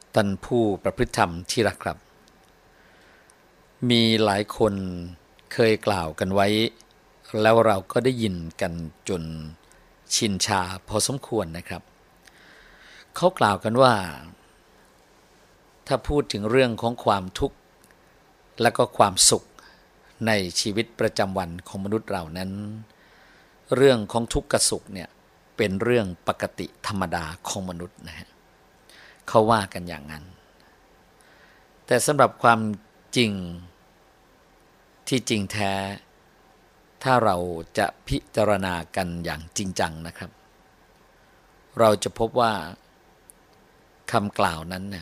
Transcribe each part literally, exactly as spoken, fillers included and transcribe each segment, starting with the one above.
ท่านผู้ประพฤติธรรมที่รักครับมีหลายคนเคยกล่าวกันไว้แล้วเราก็ได้ยินกันจนชินชาพอสมควรนะครับเขากล่าวกันว่าถ้าพูดถึงเรื่องของความทุกข์และก็ความสุขในชีวิตประจำวันของมนุษย์เรานั้นเรื่องของทุกข์กับสุขเนี่ยเป็นเรื่องปกติธรรมดาของมนุษย์นะฮะเขาว่ากันอย่างนั้นแต่สำหรับความจริงที่จริงแท้ถ้าเราจะพิจารณากันอย่างจริงจังนะครับเราจะพบว่าคำกล่าวนั้นเนี่ย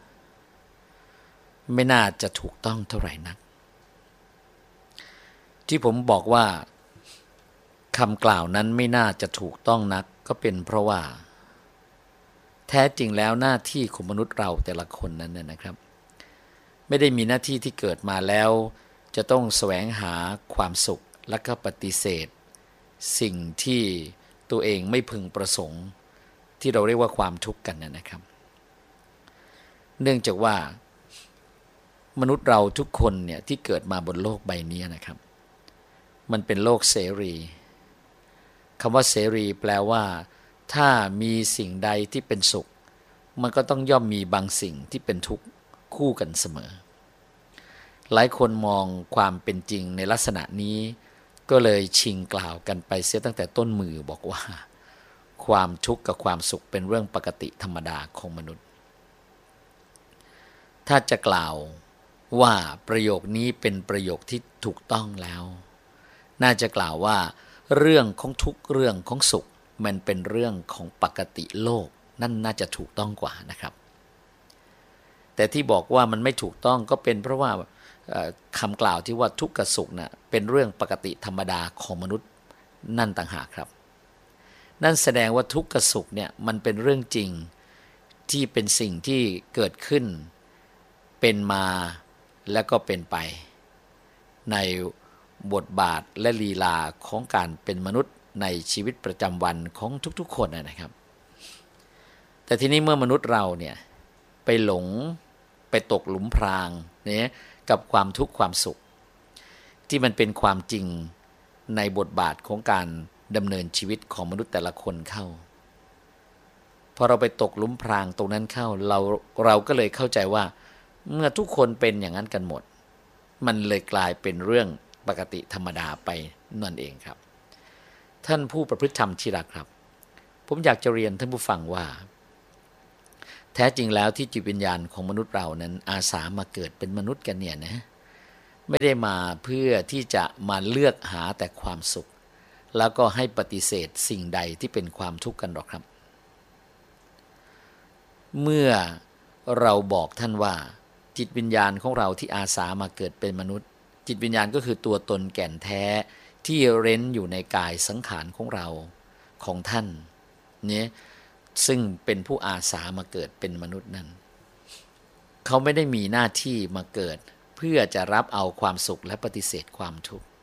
ไม่น่าจะถูกต้องเท่าไหร่นักที่ผมบอกว่าคำกล่าวนั้นไม่น่าจะถูกต้องนักก็เป็นเพราะว่าแท้จริงแล้วหน้าที่ของมนุษย์เราแต่ละคนนั้นเนี่ยนะครับไม่ได้มีหน้าที่ที่เกิดมาแล้วจะต้องแสวงหาความสุขและก็ปฏิเสธสิ่งที่ตัวเองไม่พึงประสงค์ที่เราเรียกว่าความทุกข์กันนะครับเนื่องจากว่ามนุษย์เราทุกคนเนี่ยที่เกิดมาบนโลกใบนี้นะครับมันเป็นโลกเสรีคำว่าเสรีแปลว่าถ้ามีสิ่งใดที่เป็นสุขมันก็ต้องย่อมมีบางสิ่งที่เป็นทุกข์คู่กันเสมอหลายคนมองความเป็นจริงในลักษณะนี้ก็เลยชิงกล่าวกันไปเสียตั้งแต่ต้นมือบอกว่าความทุกข์กับความสุขเป็นเรื่องปกติธรรมดาของมนุษย์ถ้าจะกล่าวว่าประโยคนี้เป็นประโยคที่ถูกต้องแล้วน่าจะกล่าวว่าเรื่องของทุกข์เรื่องของสุขมันเป็นเรื่องของปกติโลกนั่นน่าจะถูกต้องกว่านะครับแต่ที่บอกว่ามันไม่ถูกต้องก็เป็นเพราะว่าคำกล่าวที่ว่าทุกข์กับสุขน่ะเป็นเรื่องปกติธรรมดาของมนุษย์นั่นต่างหากครับนั่นแสดงว่าทุกข์กับสุขเนี่ยมันเป็นเรื่องจริงที่เป็นสิ่งที่เกิดขึ้นเป็นมาและก็เป็นไปในบทบาทและลีลาของการเป็นมนุษย์ในชีวิตประจำวันของทุกๆคนนะครับแต่ทีนี้เมื่อมนุษย์เราเนี่ยไปหลงไปตกหลุมพรางเนี่ยกับความทุกข์ความสุขที่มันเป็นความจริงในบทบาทของการดำเนินชีวิตของมนุษย์แต่ละคนเข้าพอเราไปตกหลุมพรางตรงนั้นเข้าเราเราก็เลยเข้าใจว่าเมื่อทุกคนเป็นอย่างนั้นกันหมดมันเลยกลายเป็นเรื่องปกติธรรมดาไปนั่นเองครับท่านผู้ประพฤติธรรมที่รักครับผมอยากจะเรียนท่านผู้ฟังว่าแท้จริงแล้วที่จิตวิญญาณของมนุษย์เรานั้นอาสามาเกิดเป็นมนุษย์กันเนี่ยนะไม่ได้มาเพื่อที่จะมาเลือกหาแต่ความสุขแล้วก็ให้ปฏิเสธสิ่งใดที่เป็นความทุกข์กันหรอกครับเมื่อเราบอกท่านว่าจิตวิญญาณของเราที่อาสามาเกิดเป็นมนุษย์จิตวิญญาณก็คือตัวตนแก่นแท้ที่เร้นอยู่ในกายสังขารของเราของท่านเนี่ยซึ่งเป็นผู้อาสามาเกิดเป็นมนุษย์นั้นเขาไม่ได้มีหน้าที่มาเกิดเพื่อจะรับเอาความสุขและปฏิเสธความทุกข์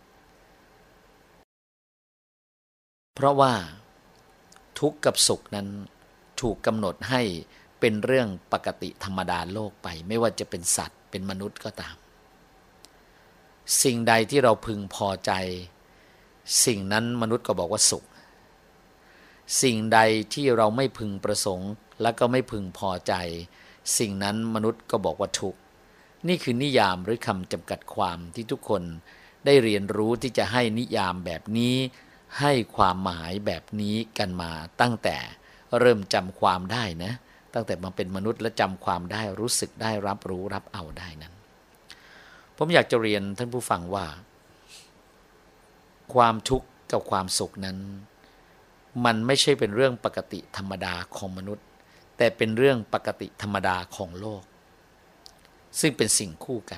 เพราะว่าทุกข์กับสุขนั้นถูกกำหนดให้เป็นเรื่องปกติธรรมดาโลกไปไม่ว่าจะเป็นสัตว์เป็นมนุษย์ก็ตามสิ่งใดที่เราพึงพอใจสิ่งนั้นมนุษย์ก็บอกว่าสุขสิ่งใดที่เราไม่พึงประสงค์และก็ไม่พึงพอใจสิ่งนั้นมนุษย์ก็บอกว่าทุกข์นี่คือนิยามหรือคำจำกัดความที่ทุกคนได้เรียนรู้ที่จะให้นิยามแบบนี้ให้ความหมายแบบนี้กันมาตั้งแต่เริ่มจำความได้นะตั้งแต่มาเป็นมนุษย์และจำความได้รู้สึกได้รับรู้รับเอาได้นั้นผมอยากจะเรียนท่านผู้ฟังว่าความทุกข์กับความสุขนั้นมันไม่ใช่เป็นเรื่องปกติธรรมดาของมนุษย์แต่เป็นเรื่องปกติธรรมดาของโลกซึ่งเป็นสิ่งคู่กัน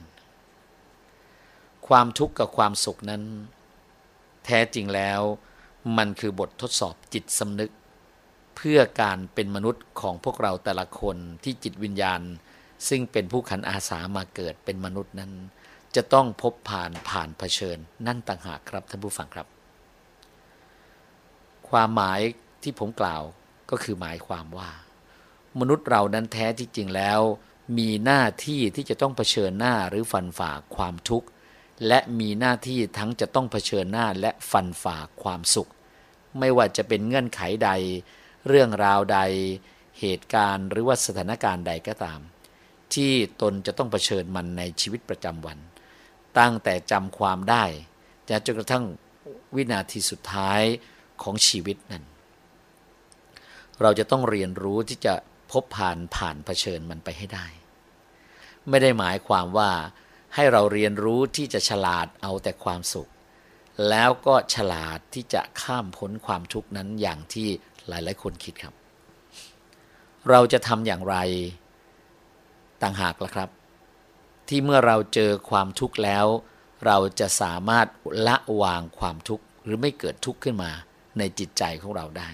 ความทุกข์กับความสุขนั้นแท้จริงแล้วมันคือบททดสอบจิตสำนึกเพื่อการเป็นมนุษย์ของพวกเราแต่ละคนที่จิตวิญญาณซึ่งเป็นผู้ขันอาสามาเกิดเป็นมนุษย์นั้นจะต้องพบผ่านผ่านเผชิญนั่นต่างหากครับท่านผู้ฟังครับความหมายที่ผมกล่าวก็คือหมายความว่ามนุษย์เรานั้นแท้ที่จริงแล้วมีหน้าที่ที่จะต้องเผชิญหน้าหรือฟันฝ่าความทุกข์และมีหน้าที่ทั้งจะต้องเผชิญหน้าและฟันฝ่าความสุขไม่ว่าจะเป็นเงื่อนไขใดเรื่องราวใดเหตุการณ์หรือว่าสถานการณ์ใดก็ตามที่ตนจะต้องเผชิญมันในชีวิตประจำวันตั้งแต่จำความได้จนกระทั่งวินาทีสุดท้ายของชีวิตนั้นเราจะต้องเรียนรู้ที่จะพบผ่านผ่านเผชิญมันไปให้ได้ไม่ได้หมายความว่าให้เราเรียนรู้ที่จะฉลาดเอาแต่ความสุขแล้วก็ฉลาดที่จะข้ามพ้นความทุกข์นั้นอย่างที่หลายๆคนคิดครับเราจะทำอย่างไรต่างหากล่ะครับที่เมื่อเราเจอความทุกข์แล้วเราจะสามารถละวางความทุกข์หรือไม่เกิดทุกข์ขึ้นมาในจิตใจของเราได้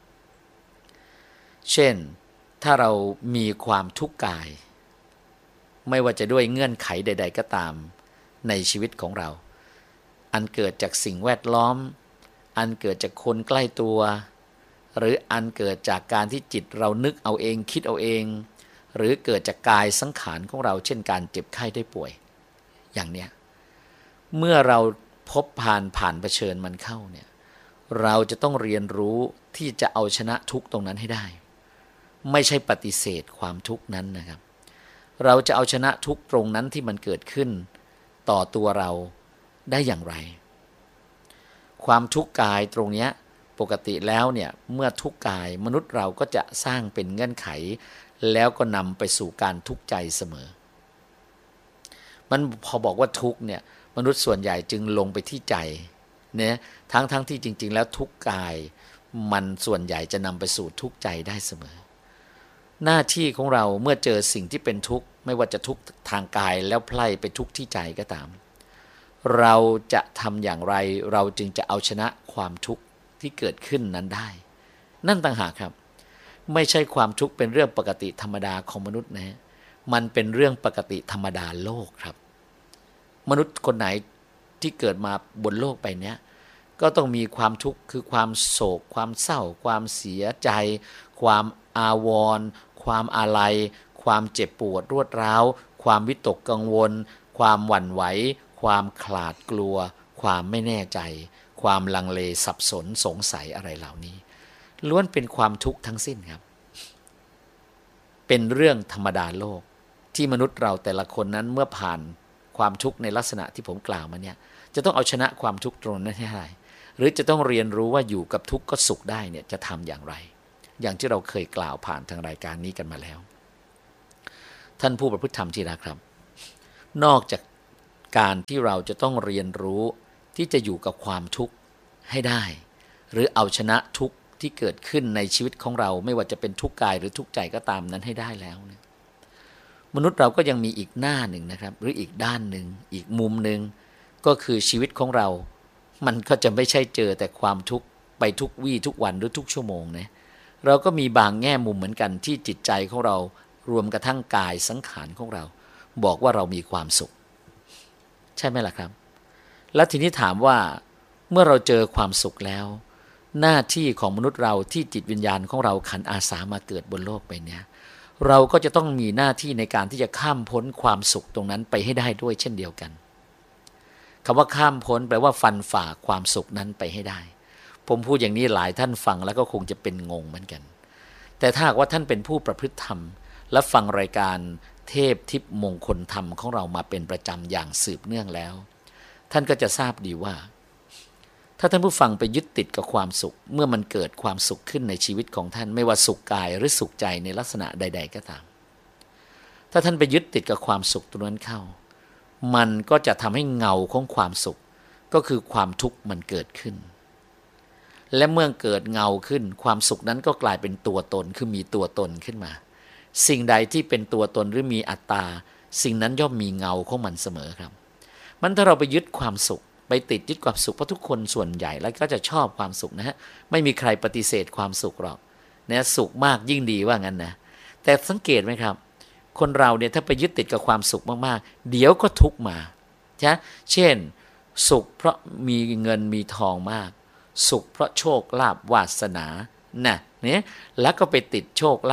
เช่นถ้าเรามีความทุกข์กายไม่ว่าจะด้วยเงื่อนไขใดๆก็ตามในชีวิตของเราอันเกิดจากสิ่งแวดล้อมอันเกิดจากคนใกล้ตัวหรืออันเกิดจากการที่จิตเรานึกเอาเองคิดเอาเองหรือเกิดจากกายสังขารของเราเช่นการเจ็บไข้ได้ป่วยอย่างเนี้ยเมื่อเราพบผ่านผ่านเผชิญมันเข้าเนี่ยเราจะต้องเรียนรู้ที่จะเอาชนะทุกข์ตรงนั้นให้ได้ไม่ใช่ปฏิเสธความทุกข์นั้นนะครับเราจะเอาชนะทุกข์ตรงนั้นที่มันเกิดขึ้นต่อตัวเราได้อย่างไรความทุกข์กายตรงนี้ปกติแล้วเนี่ยเมื่อทุกข์กายมนุษย์เราก็จะสร้างเป็นเงื่อนไขแล้วก็นำไปสู่การทุกข์ใจเสมอมันพอบอกว่าทุกข์เนี่ยมนุษย์ส่วนใหญ่จึงลงไปที่ใจเนี่ยทั้งทั้งที่จริงๆแล้วทุกข์กายมันส่วนใหญ่จะนำไปสู่ทุกข์ใจได้เสมอหน้าที่ของเราเมื่อเจอสิ่งที่เป็นทุกข์ไม่ว่าจะทุกข์ทางกายแล้วไพล่ไปทุกข์ที่ใจก็ตามเราจะทำอย่างไรเราจึงจะเอาชนะความทุกข์ที่เกิดขึ้นนั้นได้นั่นต่างหากครับไม่ใช่ความทุกข์เป็นเรื่องปกติธรรมดาของมนุษย์นะมันเป็นเรื่องปกติธรรมดาโลกครับมนุษย์คนไหนที่เกิดมาบนโลกใบนี้ก็ต้องมีความทุกข์คือความโศกความเศร้าความเสียใจความอาวรณ์ความอาลัยความเจ็บปวดรวดร้าวความวิตกกังวลความหวั่นไหวความขลาดกลัวความไม่แน่ใจความลังเลสับสนสงสัยอะไรเหล่านี้ล้วนเป็นความทุกข์ทั้งสิ้นครับเป็นเรื่องธรรมดาโลกที่มนุษย์เราแต่ละคนนั้นเมื่อผ่านความทุกข์ในลักษณะที่ผมกล่าวมาเนี่ยจะต้องเอาชนะความทุกข์ตรงนั้นให้ได้หรือจะต้องเรียนรู้ว่าอยู่กับทุกข์ก็สุขได้เนี่ยจะทำอย่างไรอย่างที่เราเคยกล่าวผ่านทางรายการนี้กันมาแล้วท่านผู้ประพฤติธรรมที่รักครับนอกจากการที่เราจะต้องเรียนรู้ที่จะอยู่กับความทุกข์ให้ได้หรือเอาชนะทุกข์ที่เกิดขึ้นในชีวิตของเราไม่ว่าจะเป็นทุกข์กายหรือทุกข์ใจก็ตามนั้นให้ได้แล้วเนี่ยมนุษย์เราก็ยังมีอีกหน้าหนึ่งนะครับหรืออีกด้านหนึ่งอีกมุมหนึ่งก็คือชีวิตของเรามันก็จะไม่ใช่เจอแต่ความทุกข์ไปทุกวี่ทุกวันหรือทุกชั่วโมงนะเราก็มีบางแง่มุมเหมือนกันที่จิตใจของเรารวมกระทั่งกายสังขารของเราบอกว่าเรามีความสุขใช่ไหมล่ะครับแล้วทีนี้ถามว่าเมื่อเราเจอความสุขแล้วหน้าที่ของมนุษย์เราที่จิตวิญญาณของเราขันอาสามาเกิดบนโลกใบนี้เราก็จะต้องมีหน้าที่ในการที่จะข้ามพ้นความสุขตรงนั้นไปให้ได้ด้วยเช่นเดียวกันคำว่าข้ามพ้นแปลว่าฟันฝ่าความสุขนั้นไปให้ได้ผมพูดอย่างนี้หลายท่านฟังแล้วก็คงจะเป็นงงเหมือนกันแต่ถ้าหากว่าท่านเป็นผู้ประพฤติธรรมและฟังรายการเทพทิพย์มงคลธรรมของเรามาเป็นประจำอย่างสืบเนื่องแล้วท่านก็จะทราบดีว่าถ้าท่านผู้ฟังไปยึดติดกับความสุขเมื่อมันเกิดความสุขขึ้นในชีวิตของท่านไม่ว่าสุขกายหรือสุขใจในลักษณะใดๆก็ตามถ้าท่านไปยึดติดกับความสุขตรงนั้นเข้ามันก็จะทำให้เงาของความสุขก็คือความทุกข์มันเกิดขึ้นและเมื่อเกิดเงาขึ้นความสุขนั้นก็กลายเป็นตัวตนคือมีตัวตนขึ้นมาสิ่งใดที่เป็นตัวตนหรือมีอัตตาสิ่งนั้นย่อมมีเงาของมันเสมอครับมันถ้าเราไปยึดความสุขไปติดยึดความสุขเพราะทุกคนส่วนใหญ่แล้วก็จะชอบความสุขนะฮะไม่มีใครปฏิเสธความสุขหรอกนะสุขมากยิ่งดีว่างั้นนะแต่สังเกตไหมครับคนเราเนี่ยถ้าไปยึดติดกับความสุขมากๆเดี๋ยวก็ทุกข์มาใช่เช่นสุขเพราะมีเงินมีทองมากสุขเพราะโชคลาภวาสนาน่ะเนี่ยแล้วก็ไปติดโชคลาภ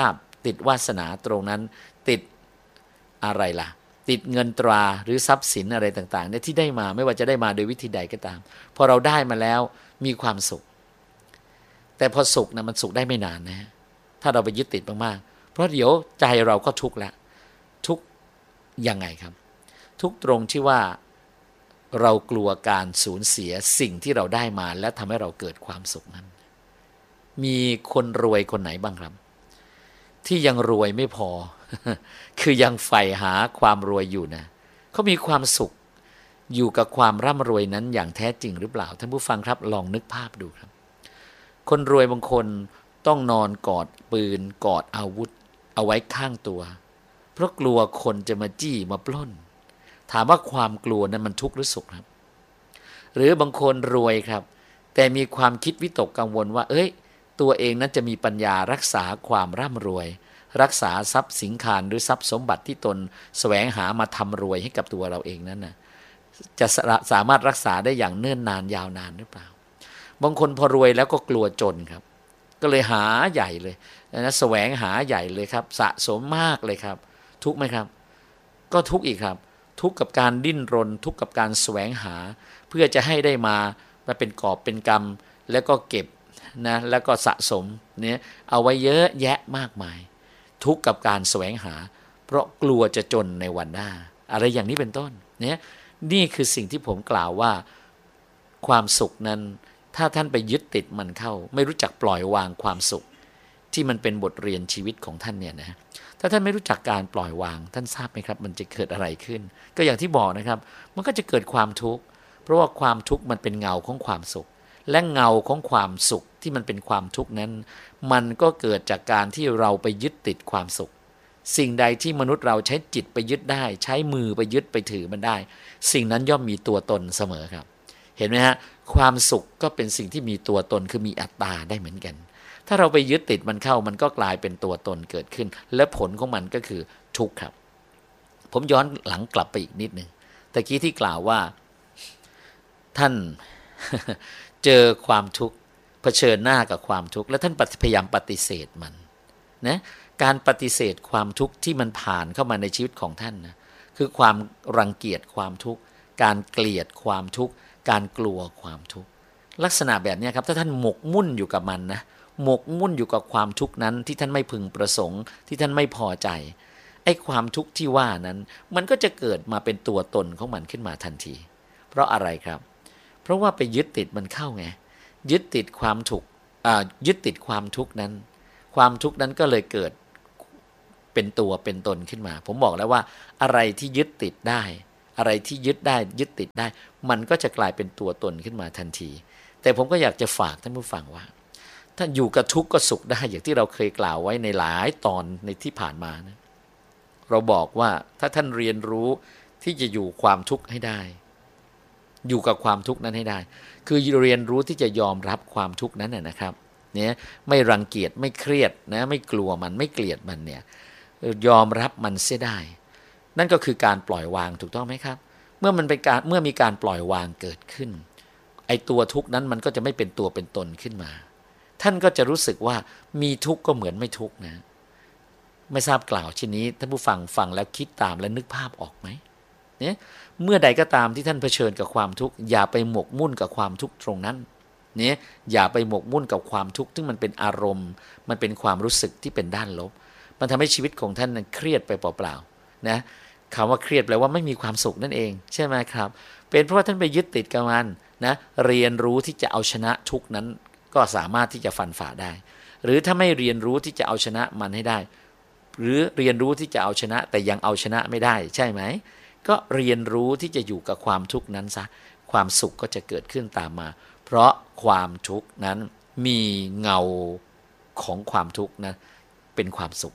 ติดวาสนาตรงนั้นติดอะไรล่ะติดเงินตราหรือทรัพย์สินอะไรต่างๆเนี่ยที่ได้มาไม่ว่าจะได้มาโดยวิธีใดก็ตามพอเราได้มาแล้วมีความสุขแต่พอสุขนะมันสุขได้ไม่นานนะถ้าเราไปยึดติดมากๆเพราะเดี๋ยวใจเราก็ทุกข์แล้วทุกข์ยังไงครับทุกข์ตรงที่ว่าเรากลัวการสูญเสียสิ่งที่เราได้มาและทำให้เราเกิดความสุขนั้นมีคนรวยคนไหนบ้างครับที่ยังรวยไม่พอ คือยังใฝ่หาความรวยอยู่นะเขามีความสุขอยู่กับความร่ำรวยนั้นอย่างแท้จริงหรือเปล่าท่านผู้ฟังครับลองนึกภาพดูครับคนรวยบางคนต้องนอนกอดปืนกอดอาวุธเอาไว้ข้างตัวเพราะกลัวคนจะมาจี้มาปล้นถามว่าความกลัวนั้นมันทุกข์หรือสุขครับหรือบางคนรวยครับแต่มีความคิดวิตกกังวลว่าเอ้ยตัวเองนั้นจะมีปัญญารักษาความร่ำรวยรักษาทรัพย์สินคารหรือทรัพย์สมบัติที่ตนแสวงหามาทำรวยให้กับตัวเราเองนั้นนะจะสามารถรักษาได้อย่างเนิ่นนานยาวนานหรือเปล่าบางคนพอรวยแล้วก็กลัวจนครับก็เลยหาใหญ่เลยนะแสวงหาใหญ่เลยครับสะสมมากเลยครับทุกข์ไหมครับก็ทุกข์อีกครับทุกข์กับการดิ้นรนทุกข์กับการแสวงหาเพื่อจะให้ได้มามาเป็นกอบเป็นกำแล้วก็เก็บนะแล้วก็สะสมเนี่ยเอาไว้เยอะแยะมากมายทุกข์กับการแสวงหาเพราะกลัวจะจนในวันหน้าอะไรอย่างนี้เป็นต้นเนี่ยนี่คือสิ่งที่ผมกล่าวว่าความสุขนั้นถ้าท่านไปยึดติดมันเข้าไม่รู้จักปล่อยวางความสุขที่มันเป็นบทเรียนชีวิตของท่านเนี่ยนะถ้าท่านไม่รู้จักการปล่อยวางท่านทราบไหมครับมันจะเกิดอะไรขึ้นก็อย่างที่บอกนะครับมันก็จะเกิดความทุกข์เพราะว่าความทุกข์มันเป็นเงาของความสุขและเงาของความสุขที่มันเป็นความทุกข์นั้นมันก็เกิดจากการที่เราไปยึดติดความสุขสิ่งใดที่มนุษย์เราใช้จิตไปยึดได้ใช้มือไปยึดไปถือมันได้สิ่งนั้นย่อมมีตัวตนเสมอครับเห็นไหมฮะความสุขก็เป็นสิ่งที่มีตัวตนคือมีอัตตาได้เหมือนกันถ้าเราไปยึดติดมันเข้ามันก็กลายเป็นตัวตนเกิดขึ้นและผลของมันก็คือทุกข์ครับผมย้อนหลังกลับไปอีกนิดนึงตะกี้ที่กล่าวว่าท่าน เจอความทุกข์เผชิญหน้ากับความทุกข์และท่านพยายามปฏิเสธมันนะการปฏิเสธความทุกข์ที่มันผ่านเข้ามาในชีวิตของท่านนะคือความรังเกียจความทุกข์การเกลียดความทุกข์การกลัวความทุกข์ลักษณะแบบนี้ครับถ้าท่านหมกมุ่นอยู่กับมันนะหมกมุ่นอยู่กับความทุกข์นั้นที่ท่านไม่พึงประสงค์ที่ท่านไม่พอใจไอ้ความทุกข์ที่ว่านั้นมันก็จะเกิดมาเป็นตัวตนของมันขึ้นมาทันทีเพราะอะไรครับเพราะว่าไปยึดติดมันเข้าไงยึดติดความทุกข์อ่ายึดติดความทุกข์นั้นความทุกข์นั้นก็เลยเกิดเป็นตัวเป็นตนขึ้นมาผมบอกแล้วว่าอะไรที่ยึดติดได้อะไรที่ยึดได้ยึดติดได้มันก็จะกลายเป็นตัวตนขึ้นมาทันทีแต่ผมก็อยากจะฝากท่านผู้ฟังว่าถ้าอยู่กับทุกข์ก็สุขได้อย่างที่เราเคยกล่าวไว้ในหลายตอนในที่ผ่านมานะเราบอกว่าถ้าท่านเรียนรู้ที่จะอยู่ความทุกข์ให้ได้อยู่กับความทุกข์นั้นให้ได้คือเรียนรู้ที่จะยอมรับความทุกข์นั้นนะครับเนี่ยไม่รังเกียจไม่เครียดนะไม่กลัวมันไม่เกลียดมันเนี่ยยอมรับมันเสียได้นั่นก็คือการปล่อยวางถูกต้องไหมครับเมื่อมันเป็นการเมื่อมีการปล่อยวางเกิดขึ้นไอ้ตัวทุกข์นั้นมันก็จะไม่เป็นตัวเป็นตนขึ้นมาท่านก็จะรู้สึกว่ามีทุกข์ก็เหมือนไม่ทุกข์นะไม่ทราบกล่าวเช่นนี้ท่านผู้ฟังฟังแล้วคิดตามและนึกภาพออกไหมเนี่ยเมื่อใดก็ตามที่ท่านเผชิญกับความทุกข์อย่าไปหมกมุ่นกับความทุกข์ตรงนั้นเนี่ยอย่าไปหมกมุ่นกับความทุกข์ซึ่งมันเป็นอารมณ์มันเป็นความรู้สึกที่เป็นด้านลบมันทำให้ชีวิตของท่านนั้นเครียดไปเปล่าๆนะคำว่าเครียดแปลว่าไม่มีความสุขนั่นเองใช่ไหมครับเป็นเพราะว่าท่านไปยึดติดกับมันนะเรียนรู้ที่จะเอาชนะทุกข์นั้นก็สามารถที่จะฟันฝ่าได้หรือถ้าไม่เรียนรู้ที่จะเอาชนะมันให้ได้หรือเรียนรู้ที่จะเอาชนะแต่ยังเอาชนะไม่ได้ใช่ไหมก็เรียนรู้ที่จะอยู่กับความทุกข์นั้นซะความสุขก็จะเกิดขึ้นตามมาเพราะความทุกข์นั้นมีเงาของความทุกข์นะเป็นความสุข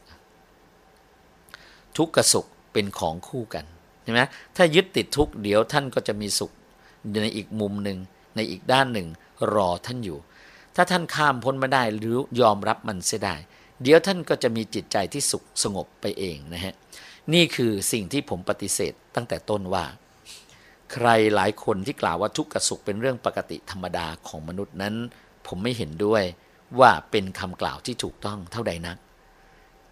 ทุกข์กับสุขเป็นของคู่กันใช่ไหมถ้ายึดติดทุกข์เดี๋ยวท่านก็จะมีสุขในอีกมุมหนึ่งในอีกด้านหนึ่งรอท่านอยู่ถ้าท่านข้ามพ้นมาได้หรือยอมรับมันเสียได้เดี๋ยวท่านก็จะมีจิตใจที่สุขสงบไปเองนะฮะนี่คือสิ่งที่ผมปฏิเสธตั้งแต่ต้นว่าใครหลายคนที่กล่าวว่าทุกข์กับสุขเป็นเรื่องปกติธรรมดาของมนุษย์นั้นผมไม่เห็นด้วยว่าเป็นคำกล่าวที่ถูกต้องเท่าใดนัก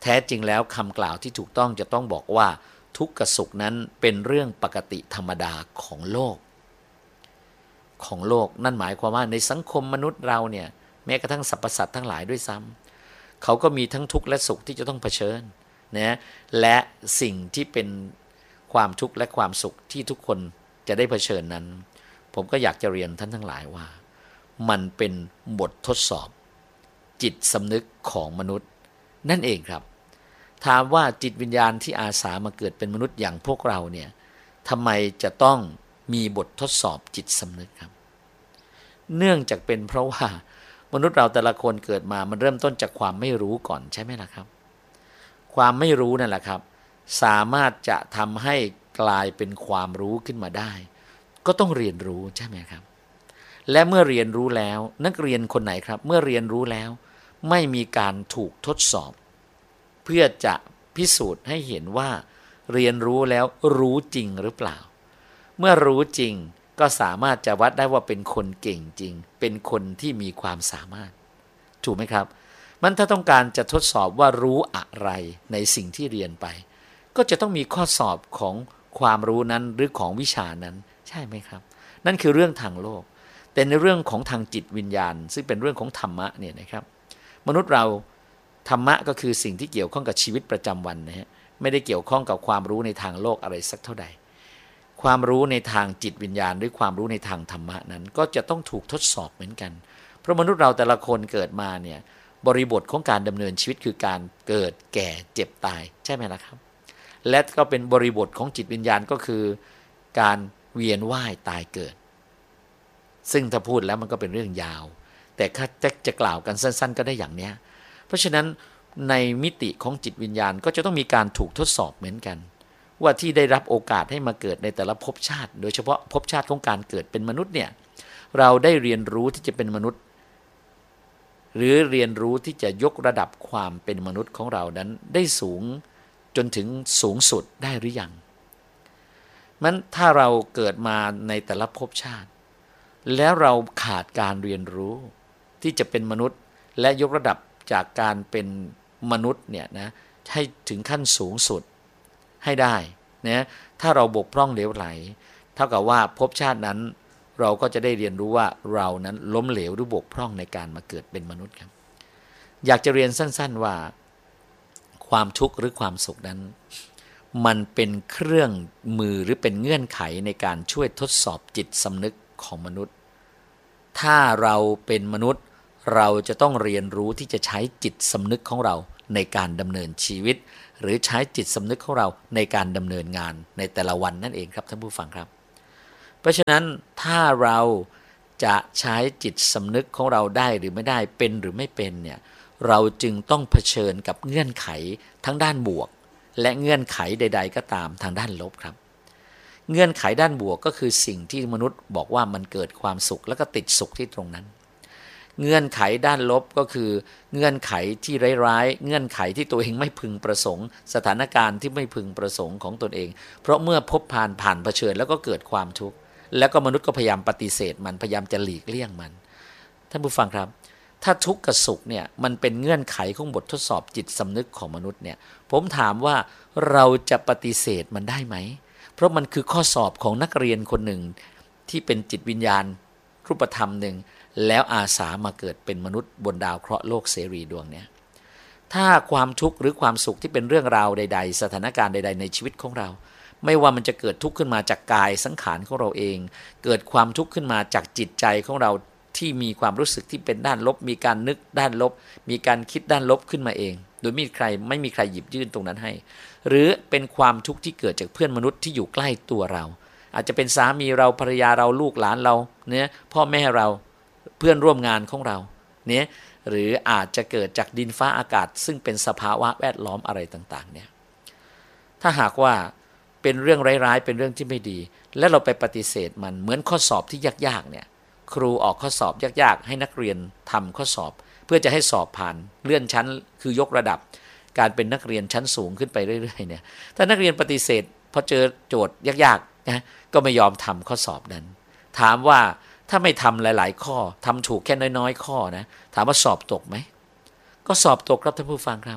แท้จริงแล้วคำกล่าวที่ถูกต้องจะต้องบอกว่าทุกข์กับสุขนั้นเป็นเรื่องปกติธรรมดาของโลกของโลกนั่นหมายความว่าในสังคมมนุษย์เราเนี่ยแม้กระทั่งสรรพสัตว์ทั้งหลายด้วยซ้ำเขาก็มีทั้งทุกข์และสุขที่จะต้องเผชิญนะและสิ่งที่เป็นความทุกข์และความสุขที่ทุกคนจะได้เผชิญนั้นผมก็อยากจะเรียนท่านทั้งหลายว่ามันเป็นบททดสอบจิตสำนึกของมนุษย์นั่นเองครับถามว่าจิตวิญญาณที่อาสามาเกิดเป็นมนุษย์อย่างพวกเราเนี่ยทำไมจะต้องมีบททดสอบจิตสำนึกครับเนื่องจากเป็นเพราะว่ามนุษย์เราแต่ละคนเกิดมามันเริ่มต้นจากความไม่รู้ก่อนใช่ไหมล่ะครับความไม่รู้นั่นแหละครับสามารถจะทำให้กลายเป็นความรู้ขึ้นมาได้ก็ต้องเรียนรู้ใช่ไหมครับและเมื่อเรียนรู้แล้วนักเรียนคนไหนครับเมื่อเรียนรู้แล้วไม่มีการถูกทดสอบเพื่อจะพิสูจน์ให้เห็นว่าเรียนรู้แล้วรู้จริงหรือเปล่าเมื่อรู้จริงก็สามารถจะวัดได้ว่าเป็นคนเก่งจริงเป็นคนที่มีความสามารถถูกไหมครับมันถ้าต้องการจะทดสอบว่ารู้อะไรในสิ่งที่เรียนไปก็จะต้องมีข้อสอบของความรู้นั้นหรือของวิชานั้นใช่ไหมครับนั่นคือเรื่องทางโลกแต่ในเรื่องของทางจิตวิญญาณซึ่งเป็นเรื่องของธรรมะเนี่ยนะครับมนุษย์เราธรรมะก็คือสิ่งที่เกี่ยวข้องกับชีวิตประจำวันนะฮะไม่ได้เกี่ยวข้องกับความรู้ในทางโลกอะไรสักเท่าใดความรู้ในทางจิตวิญญาณหรือความรู้ในทางธรรมะนั้นก็จะต้องถูกทดสอบเหมือนกันเพราะมนุษย์เราแต่ละคนเกิดมาเนี่ยบริบทของการดำเนินชีวิตคือการเกิดแก่เจ็บตายใช่ไหมล่ะครับและก็เป็นบริบทของจิตวิญญาณก็คือการเวียนว่ายตายเกิดซึ่งถ้าพูดแล้วมันก็เป็นเรื่องยาวแต่ถ้าจะกล่าวกันสั้นๆก็ได้อย่างเนี้ยเพราะฉะนั้นในมิติของจิตวิญญาณก็จะต้องมีการถูกทดสอบเหมือนกันว่าที่ได้รับโอกาสให้มาเกิดในแต่ละภพชาติโดยเฉพาะภพชาติของการเกิดเป็นมนุษย์เนี่ยเราได้เรียนรู้ที่จะเป็นมนุษย์หรือเรียนรู้ที่จะยกระดับความเป็นมนุษย์ของเรานั้นได้สูงจนถึงสูงสุดได้หรือยังมันถ้าเราเกิดมาในแต่ละภพชาติแล้วเราขาดการเรียนรู้ที่จะเป็นมนุษย์และยกระดับจากการเป็นมนุษย์เนี่ยนะให้ถึงขั้นสูงสุดให้ได้นะถ้าเราบกพร่องเหลวไหลเท่ากับว่าภพชาตินั้นเราก็จะได้เรียนรู้ว่าเรานั้นล้มเหลวหรือบกพร่องในการมาเกิดเป็นมนุษย์ครับอยากจะเรียนสั้นๆว่าความทุกข์หรือความสุขนั้นมันเป็นเครื่องมือหรือเป็นเงื่อนไขในการช่วยทดสอบจิตสำนึกของมนุษย์ถ้าเราเป็นมนุษย์เราจะต้องเรียนรู้ที่จะใช้จิตสำนึกของเราในการดำเนินชีวิตหรือใช้จิตสำนึกของเราในการดำเนินงานในแต่ละวันนั่นเองครับท่านผู้ฟังครับเพราะฉะนั้นถ้าเราจะใช้จิตสำนึกของเราได้หรือไม่ได้เป็นหรือไม่เป็นเนี่ยเราจึงต้องเผชิญกับเงื่อนไขทั้งด้านบวกและเงื่อนไขใดๆก็ตามทางด้านลบครับเงื่อนไขด้านบวกก็คือสิ่งที่มนุษย์บอกว่ามันเกิดความสุขแล้วก็ติดสุขที่ตรงนั้นเงื่อนไขด้านลบก็คือเงื่อนไขที่ร้ายๆเงื่อนไขที่ตัวเองไม่พึงประสงค์สถานการณ์ที่ไม่พึงประสงค์ของตนเองเพราะเมื่อพบผ่านผ่านเผชิญแล้วก็เกิดความทุกข์แล้วก็มนุษย์ก็พยายามปฏิเสธมันพยายามจะหลีกเลี่ยงมันท่านผู้ฟังครับถ้าทุกข์กับสุขเนี่ยมันเป็นเงื่อนไขของบททดสอบจิตสำนึกของมนุษย์เนี่ยผมถามว่าเราจะปฏิเสธมันได้ไหมเพราะมันคือข้อสอบของนักเรียนคนหนึ่งที่เป็นจิตวิญญาณรูปธรรมหนึ่งแล้วอาสามาเกิดเป็นมนุษย์บนดาวเคราะห์โลกเสรีดวงนี้ถ้าความทุกข์หรือความสุขที่เป็นเรื่องราวใดๆสถานการณ์ใดๆในชีวิตของเราไม่ว่ามันจะเกิดทุกข์ขึ้นมาจากกายสังขารของเราเองเกิดความทุกข์ขึ้นมาจากจิตใจของเราที่มีความรู้สึกที่เป็นด้านลบมีการนึกด้านลบมีการคิดด้านลบขึ้นมาเองโดยไม่มีใครไม่มีใครหยิบยื่นตรงนั้นให้หรือเป็นความทุกข์ที่เกิดจากเพื่อนมนุษย์ที่อยู่ใกล้ตัวเราอาจจะเป็นสามีเราภรรยาเราลูกหลานเราเนี่ยพ่อแม่เราเพื่อนร่วมงานของเราเนี่ยหรืออาจจะเกิดจากดินฟ้าอากาศซึ่งเป็นสภาวะแวดล้อมอะไรต่างๆเนี่ยถ้าหากว่าเป็นเรื่องร้ายๆเป็นเรื่องที่ไม่ดีและเราไปปฏิเสธมันเหมือนข้อสอบที่ยากๆเนี่ยครูออกข้อสอบยากๆให้นักเรียนทำข้อสอบเพื่อจะให้สอบผ่านเลื่อนชั้นคือยกระดับการเป็นนักเรียนชั้นสูงขึ้นไปเรื่อยๆเนี่ยถ้านักเรียนปฏิเสธพอเจอโจทย์ยากๆนะก็ไม่ยอมทำข้อสอบนั้นถามว่าถ้าไม่ทำหลายๆข้อทำถูกแค่น้อยๆข้อนะถามว่าสอบตกไหมก็สอบตกครับท่านผู้ฟังครับ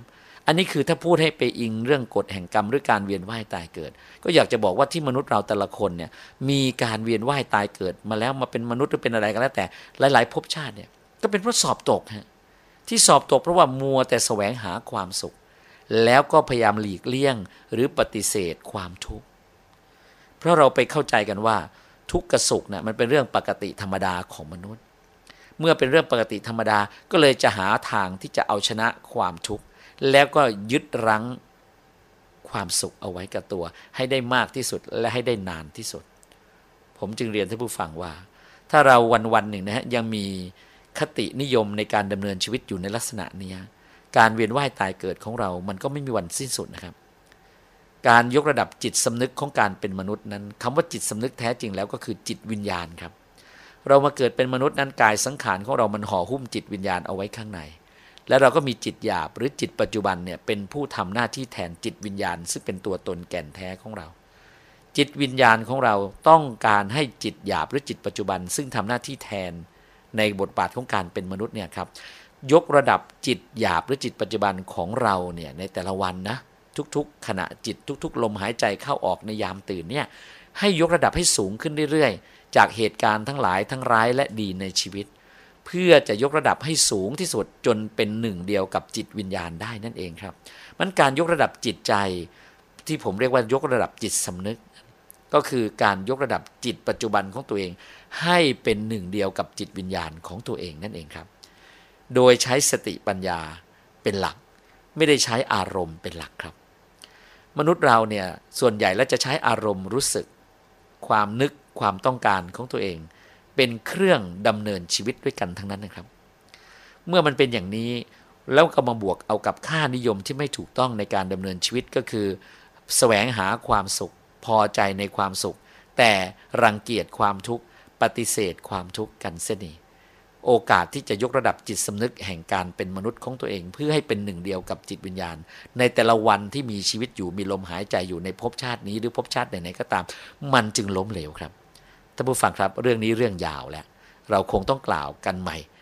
อันนี้คือถ้าพูดให้ไปอิงเรื่องกฎแห่งกรรมหรือการเวียนว่ายตายเกิดก็อยากจะบอกว่าที่มนุษย์เราแต่ละคนเนี่ยมีการเวียนว่ายตายเกิดมาแล้วมาเป็นมนุษย์หรือเป็นอะไรก็แล้วแต่หลายๆภพชาติเนี่ยก็เป็นเพราะสอบตกฮะที่สอบตกเพราะว่ามัวแต่แสวงหาความสุขแล้วก็พยายามหลีกเลี่ยงหรือปฏิเสธความทุกข์เพราะเราไปเข้าใจกันว่าทุกข์กับสุขเนี่ยมันเป็นเรื่องปกติธรรมดาของมนุษย์เมื่อเป็นเรื่องปกติธรรมดาก็เลยจะหาทางที่จะเอาชนะความทุกข์แล้วก็ยึดรั้งความสุขเอาไว้กับตัวให้ได้มากที่สุดและให้ได้นานที่สุดผมจึงเรียนท่านผู้ฟังว่าถ้าเราวันๆหนึ่งนะฮะยังมีคตินิยมในการดำเนินชีวิตอยู่ในลักษณะนี้การเวียนว่ายตายเกิดของเรามันก็ไม่มีวันสิ้นสุดนะครับการยกระดับจิตสำนึกของการเป็นมนุษย์นั้นคำว่าจิตสำนึกแท้จริงแล้วก็คือจิตวิญญาณครับเรามาเกิดเป็นมนุษย์นั้นกายสังขารของเรามันห่อหุ้มจิตวิญญาณเอาไว้ข้างในและเราก็มีจิตหยาบหรือจิตปัจจุบันเนี่ยเป็นผู้ทำหน้าที่แทนจิตวิญญาณซึ่งเป็นตัวตนแก่นแท้ของเราจิตวิญญาณของเราต้องการให้จิตหยาบหรือจิตปัจจุบันซึ่งทำหน้าที่แทนในบทบาทของการเป็นมนุษย์เนี่ยครับยกระดับจิตหยาบหรือจิตปัจจุบันของเราเนี่ยในแต่ละวันนะทุกๆขณะจิตทุกๆลมหายใจเข้าออกในยามตื่นเนี่ยให้ยกระดับให้สูงขึ้นเรื่อยๆจากเหตุการณ์ทั้งหลายทั้งร้ายและดีในชีวิตเพื่อจะยกระดับให้สูงที่สุดจนเป็นหนึ่งเดียวกับจิตวิญญาณได้นั่นเองครับมันการยกระดับจิตใจที่ผมเรียกว่ายกระดับจิตสำนึกก็คือการยกระดับจิตปัจจุบันของตัวเองให้เป็นหนึ่งเดียวกับจิตวิญญาณของตัวเองนั่นเองครับโดยใช้สติปัญญาเป็นหลักไม่ได้ใช้อารมณ์เป็นหลักครับมนุษย์เราเนี่ยส่วนใหญ่แล้วจะใช้อารมณ์รู้สึกความนึกความต้องการของตัวเองเป็นเครื่องดำเนินชีวิตด้วยกันทั้งนั้นนะครับเมื่อมันเป็นอย่างนี้แล้วก็มาบวกเอากับค่านิยมที่ไม่ถูกต้องในการดำเนินชีวิตก็คือแสวงหาความสุขพอใจในความสุขแต่รังเกียจความทุกข์ปฏิเสธความทุกข์กันเสียนี่โอกาสที่จะยกระดับจิตสำนึกแห่งการเป็นมนุษย์ของตัวเองเพื่อให้เป็นหนึ่งเดียวกับจิตวิญญาณในแต่ละวันที่มีชีวิตอยู่มีลมหายใจอยู่ในภพชาตินี้หรือภพชาติไหนๆก็ตามมันจึงล้มเหลวครับท่านผู้ฟังครับเรื่องนี้เรื่องยาวแล้วเราคงต้องกล่าวกันใหม่